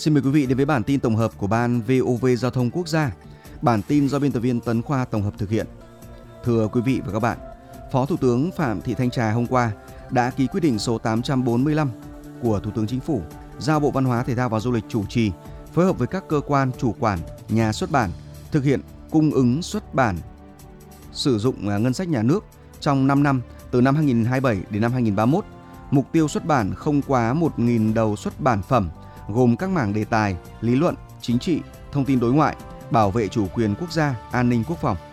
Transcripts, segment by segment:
Xin mời quý vị đến với bản tin tổng hợp của Ban VOV Giao thông Quốc gia. Bản tin do biên tập viên Tấn Khoa tổng hợp thực hiện. Thưa quý vị và các bạn, Phó Thủ tướng Phạm Thị Thanh Trà hôm qua đã ký quyết định số 845 của Thủ tướng Chính phủ giao Bộ Văn hóa Thể thao và Du lịch chủ trì, phối hợp với các cơ quan chủ quản, nhà xuất bản thực hiện cung ứng xuất bản sử dụng ngân sách nhà nước trong 5 năm từ năm 2027 đến năm 2031. Mục tiêu xuất bản không quá 1.000 đầu xuất bản phẩm, gồm các mảng đề tài, lý luận, chính trị, thông tin đối ngoại, bảo vệ chủ quyền quốc gia, an ninh quốc phòng.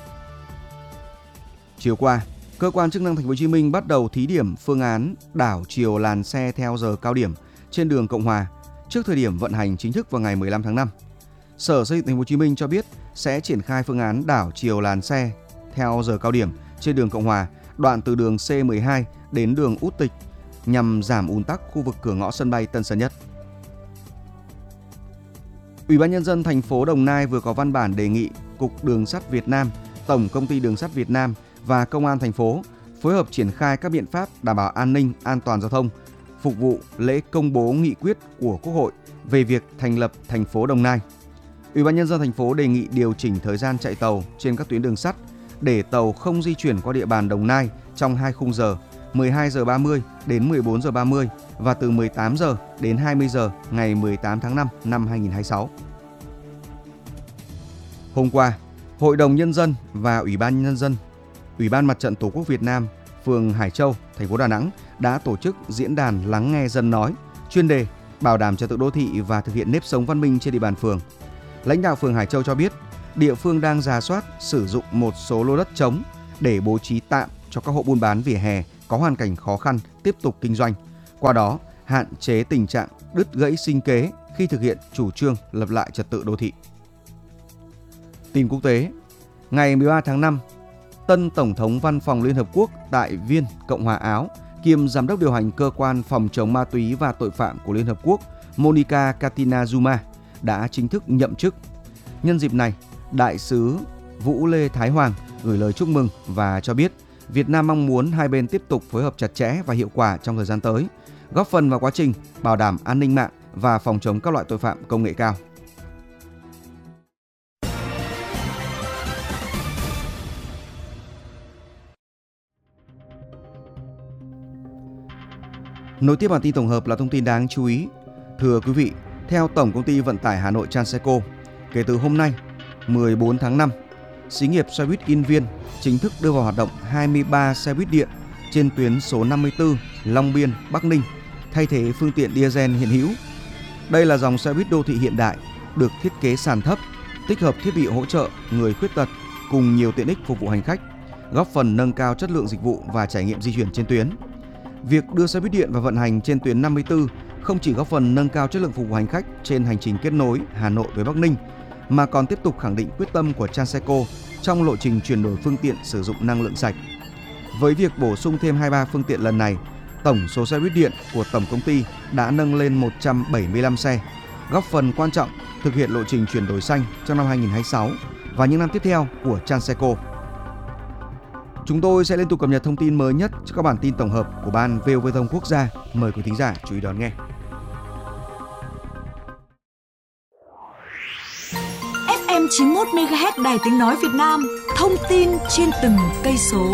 Chiều qua, cơ quan chức năng Thành phố Hồ Chí Minh bắt đầu thí điểm phương án đảo chiều làn xe theo giờ cao điểm trên đường Cộng Hòa trước thời điểm vận hành chính thức vào ngày 15 tháng 5. Sở Xây dựng Thành phố Hồ Chí Minh cho biết sẽ triển khai phương án đảo chiều làn xe theo giờ cao điểm trên đường Cộng Hòa, đoạn từ đường C12 đến đường Út Tịch nhằm giảm ùn tắc khu vực cửa ngõ sân bay Tân Sơn Nhất. Ủy ban nhân dân thành phố Đồng Nai vừa có văn bản đề nghị Cục Đường sắt Việt Nam, Tổng Công ty Đường sắt Việt Nam và Công an thành phố phối hợp triển khai các biện pháp đảm bảo an ninh, an toàn giao thông, phục vụ lễ công bố nghị quyết của Quốc hội về việc thành lập thành phố Đồng Nai. Ủy ban nhân dân thành phố đề nghị điều chỉnh thời gian chạy tàu trên các tuyến đường sắt để tàu không di chuyển qua địa bàn Đồng Nai trong 2 khung giờ 12 giờ 30 đến 14 giờ 30 và từ 18 giờ đến 20 giờ ngày 18 tháng 5 năm 2026. Hôm qua, Hội đồng Nhân dân và Ủy ban Mặt trận Tổ quốc Việt Nam, phường Hải Châu, thành phố Đà Nẵng đã tổ chức diễn đàn lắng nghe dân nói, chuyên đề bảo đảm trật tự đô thị và thực hiện nếp sống văn minh trên địa bàn phường. Lãnh đạo phường Hải Châu cho biết, địa phương đang rà soát sử dụng một số lô đất trống để bố trí tạm cho các hộ buôn bán vỉa hè có hoàn cảnh khó khăn tiếp tục kinh doanh. Qua đó, hạn chế tình trạng đứt gãy sinh kế khi thực hiện chủ trương lập lại trật tự đô thị. Tin quốc tế, ngày 13 tháng 5, tân Tổng thống Văn phòng Liên Hợp Quốc tại Viên, Cộng hòa Áo, kiêm Giám đốc điều hành Cơ quan Phòng chống ma túy và tội phạm của Liên Hợp Quốc Monica Katina Zuma đã chính thức nhậm chức. Nhân dịp này, Đại sứ Vũ Lê Thái Hoàng gửi lời chúc mừng và cho biết Việt Nam mong muốn hai bên tiếp tục phối hợp chặt chẽ và hiệu quả trong thời gian tới, góp phần vào quá trình bảo đảm an ninh mạng và phòng chống các loại tội phạm công nghệ cao. Nối tiếp bản tin tổng hợp là thông tin đáng chú ý. Thưa quý vị, theo Tổng Công ty Vận tải Hà Nội Transeco, kể từ hôm nay, 14 tháng 5, xí nghiệp xe buýt Yên Viên chính thức đưa vào hoạt động 23 xe buýt điện trên tuyến số 54 Long Biên, Bắc Ninh, thay thế phương tiện diesel hiện hữu. Đây là dòng xe buýt đô thị hiện đại, được thiết kế sàn thấp, tích hợp thiết bị hỗ trợ người khuyết tật cùng nhiều tiện ích phục vụ hành khách, góp phần nâng cao chất lượng dịch vụ và trải nghiệm di chuyển trên tuyến. Việc đưa xe buýt điện vào vận hành trên tuyến 54 không chỉ góp phần nâng cao chất lượng phục vụ hành khách trên hành trình kết nối Hà Nội với Bắc Ninh, mà còn tiếp tục khẳng định quyết tâm của Transeco trong lộ trình chuyển đổi phương tiện sử dụng năng lượng sạch. Với việc bổ sung thêm 23 phương tiện lần này, tổng số xe buýt điện của tổng công ty đã nâng lên 175 xe, góp phần quan trọng thực hiện lộ trình chuyển đổi xanh trong năm 2026 và những năm tiếp theo của Transeco. Chúng tôi sẽ liên tục cập nhật thông tin mới nhất cho các bản tin tổng hợp của Ban VOV Giao thông Quốc gia. Mời quý thính giả chú ý đón nghe. FM 91 MHz Đài Tiếng nói Việt Nam, thông tin trên từng cây số.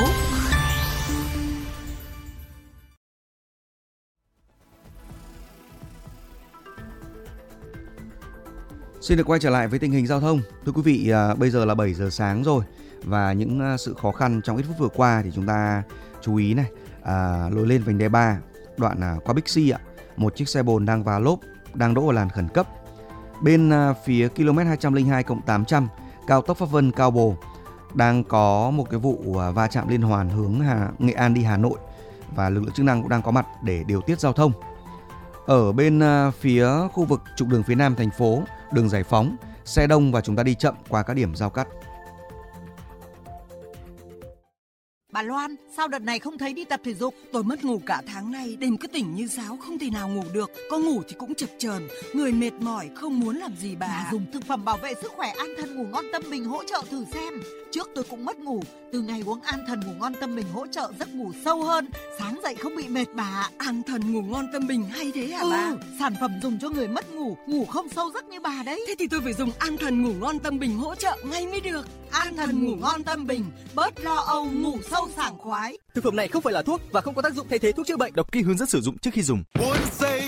Xin được quay trở lại với tình hình giao thông. Thưa quý vị, bây giờ là 7 giờ sáng rồi và những sự khó khăn trong ít phút vừa qua thì chúng ta chú ý này, lối lên vành đai 3 đoạn qua Bixi ạ, một chiếc xe bồn đang vá lốp đang đỗ ở làn khẩn cấp. Bên phía km 202+800 cao tốc Pháp Vân Cao Bồ đang có một cái vụ va chạm liên hoàn hướng Nghệ An đi Hà Nội và lực lượng chức năng cũng đang có mặt để điều tiết giao thông. Ở bên phía khu vực trục đường phía Nam thành phố, đường Giải Phóng, xe đông và chúng ta đi chậm qua các điểm giao cắt. Bà Loan, sao đợt này không thấy đi tập thể dục? Tôi mất ngủ cả tháng nay, đêm cứ tỉnh như sáo, không thể nào ngủ được. Có ngủ thì cũng chập chờn, người mệt mỏi, không muốn làm gì bà. Dùng thực phẩm bảo vệ sức khỏe An Thần Ngủ Ngon Tâm Bình hỗ trợ thử xem. Trước tôi cũng mất ngủ, từ ngày uống An Thần Ngủ Ngon Tâm Bình hỗ trợ giấc ngủ sâu hơn, sáng dậy không bị mệt bà. An Thần Ngủ Ngon Tâm Bình hay thế hả bà? Sản phẩm dùng cho người mất ngủ, ngủ không sâu giấc như bà đấy. Thế thì tôi phải dùng An Thần Ngủ Ngon Tâm Bình hỗ trợ ngay mới được. An Thần Ngủ Ngon Tâm Bình, bớt lo âu, ngủ sâu sảng khoái. Thực phẩm này không phải là thuốc và không có tác dụng thay thế thuốc chữa bệnh. Đọc kỹ hướng dẫn sử dụng trước khi dùng.